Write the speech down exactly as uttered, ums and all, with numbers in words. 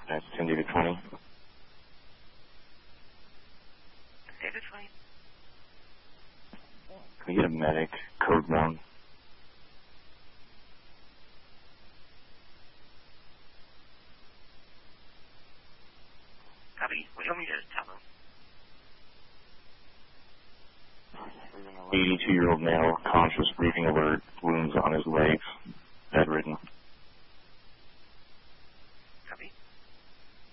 That's ten David twenty. David twenty. Can we get a medic, code one? Copy. What do you want me to tell them? eighty-two-year-old male, conscious, breathing alert, wounds on his legs, bedridden.